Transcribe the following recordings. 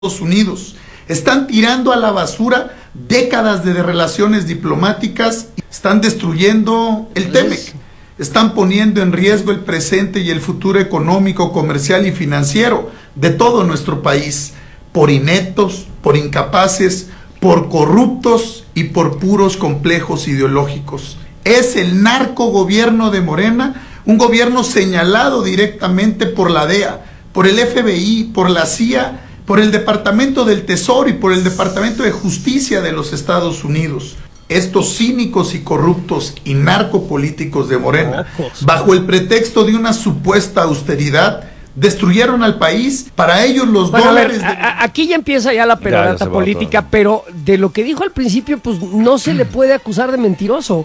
Estados Unidos. Están tirando a la basura décadas de relaciones diplomáticas, están destruyendo el TEMEC, están poniendo en riesgo el presente y el futuro económico, comercial y financiero de todo nuestro país, por ineptos, por incapaces, por corruptos y por puros complejos ideológicos. Es el narcogobierno de Morena, un gobierno señalado directamente por la DEA, por el FBI, por la CIA, por el Departamento del Tesoro y por el Departamento de Justicia de los Estados Unidos. Estos cínicos y corruptos y narcopolíticos de Morena, bajo el pretexto de una supuesta austeridad, destruyeron al país. Para ellos los dólares... Aquí ya empieza ya la perorata política, pero de lo que dijo al principio, pues no se le puede acusar de mentiroso.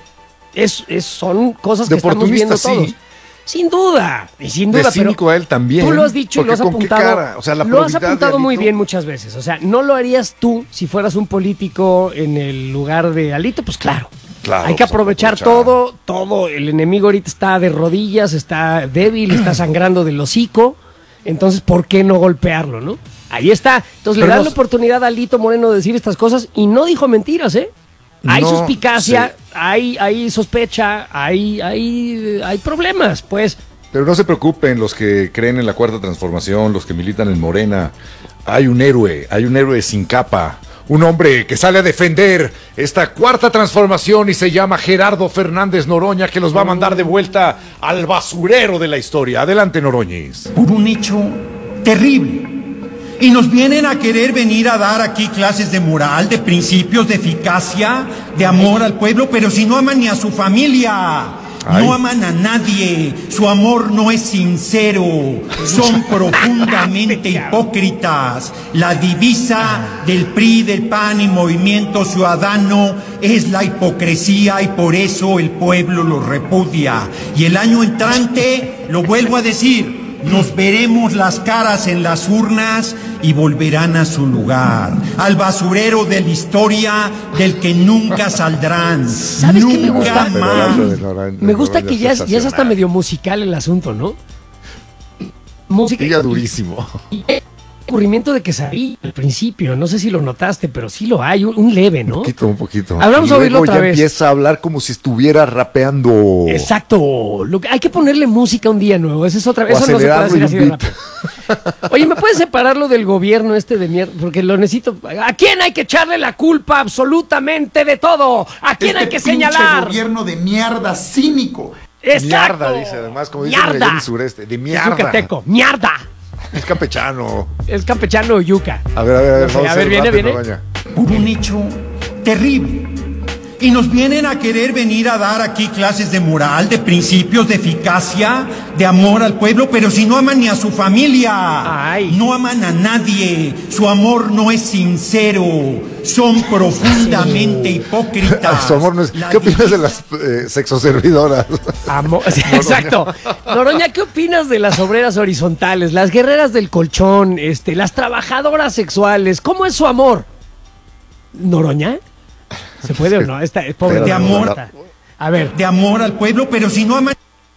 Son cosas que estamos viendo todos. Sin duda, y sin duda, de cínico pero a él también. Tú lo has dicho y lo has apuntado. O sea, lo has apuntado muy bien muchas veces. O sea, no lo harías tú si fueras un político en el lugar de Alito, pues claro. Hay que aprovechar todo. El enemigo ahorita está de rodillas, está débil, está sangrando del hocico. Entonces, ¿por qué no golpearlo, no? Ahí está. Entonces, le dan la oportunidad a Alito Moreno de decir estas cosas y no dijo mentiras, ¿eh? Hay suspicacia, sí. hay sospecha, hay problemas, pues. Pero no se preocupen los que creen en la Cuarta Transformación, los que militan en Morena. Hay un héroe sin capa, un hombre que sale a defender esta Cuarta Transformación y se llama Gerardo Fernández Noroña, que los va a mandar de vuelta al basurero de la historia. Adelante, Noroñez. Por un hecho terrible. Y nos vienen a querer venir a dar aquí clases de moral, de principios, de eficacia, de amor al pueblo, pero si no aman ni a su familia, no aman a nadie, su amor no es sincero, son profundamente hipócritas. La divisa del PRI, del PAN y Movimiento Ciudadano es la hipocresía y por eso el pueblo los repudia. Y el año entrante, lo vuelvo a decir, nos veremos las caras en las urnas y volverán a su lugar, al basurero de la historia del que nunca saldrán. ¿Sabes qué me gusta? Más. Me gusta que ya es hasta medio musical el asunto, ¿no? Música durísimo. Ocurrimiento de quesadilla al principio, no sé si lo notaste, pero sí lo hay, un leve, ¿no? Un poquito. Vamos a oírlo otra vez. Empieza a hablar como si estuviera rapeando. Exacto. Hay que ponerle música un día nuevo, esa es otra vez. Eso no se puede decir así de rápido. Oye, ¿me puedes separarlo del gobierno de mierda? Porque lo necesito. ¿A quién hay que echarle la culpa absolutamente de todo? ¿A quién hay que señalar? Gobierno de mierda cínico. Exacto. Mierda, dice además, como dice en el sureste. De mierda. Yucateco, mierda. Es campechano. Es campechano o yuca. A ver, a ver, viene. Por un hecho terrible. Y nos vienen a querer venir a dar aquí clases de moral, de principios, de eficacia, de amor al pueblo, pero si no aman ni a su familia, no aman a nadie, su amor no es sincero, son profundamente hipócritas. Su amor no es... ¿Qué opinas de las sexoservidoras? Exacto. Noroña, ¿qué opinas de las obreras horizontales, las guerreras del colchón, las trabajadoras sexuales? ¿Cómo es su amor? ¿Noroña? ¿Se puede o no? Esta es pobre de amor. A ver. De amor al pueblo, pero si no aman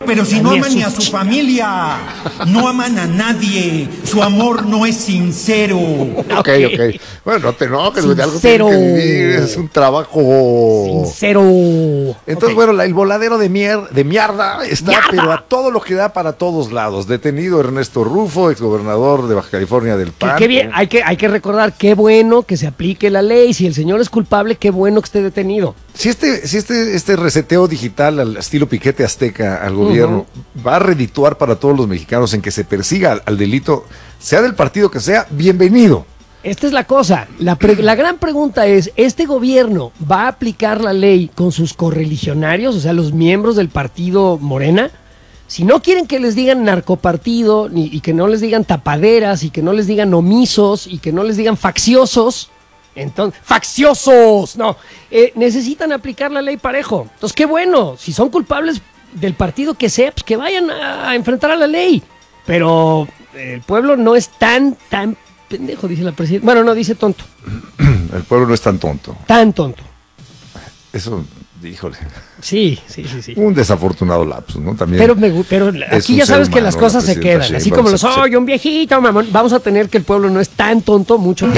ni a su familia, no aman a nadie, su amor no es sincero. Ok. Bueno, no te enojes, de algo tiene que vivir, es un trabajo sincero. Entonces, bueno, el voladero de mierda está, pero a todo lo que da para todos lados. Detenido Ernesto Rufo, exgobernador de Baja California del PAN. Qué bien, hay que recordar, qué bueno que se aplique la ley. Si el señor es culpable, qué bueno que esté detenido. Si este reseteo digital al estilo piquete azteca al gobierno va a redituar para todos los mexicanos en que se persiga al delito, sea del partido que sea, bienvenido. Esta es la cosa. La gran pregunta es, ¿este gobierno va a aplicar la ley con sus correligionarios, o sea, los miembros del partido Morena? Si no quieren que les digan narcopartido, y que no les digan tapaderas, y que no les digan omisos, y que no les digan facciosos, entonces, ¡facciosos! No, necesitan aplicar la ley parejo. Entonces, qué bueno, si son culpables del partido que sea, pues que vayan a enfrentar a la ley. Pero el pueblo no es tan pendejo, dice la presidenta. Bueno, no, dice tonto. El pueblo no es tan tonto. Tan tonto. Eso híjole, Sí. un desafortunado lapsus, ¿no? También. Pero es aquí un ya ser sabes que humano, las la cosas se presidenta quedan. Así Sheinbaum, como los, un viejito, mamón. Vamos a tener que el pueblo no es tan tonto mucho